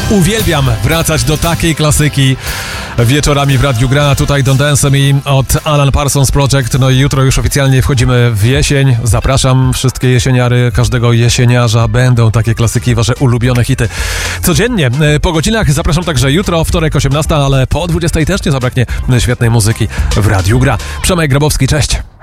Uwielbiam wracać do takiej klasyki wieczorami w Radiu Gra. Tutaj Don't Dance Me od Alan Parsons Project. No i jutro już oficjalnie wchodzimy w jesień. Zapraszam wszystkie jesieniary, każdego jesieniarza. Będą takie klasyki, wasze ulubione hity. Codziennie po godzinach zapraszam także jutro, wtorek 18, ale po 20 też nie zabraknie świetnej muzyki w Radiu Gra. Przemek Grabowski, cześć.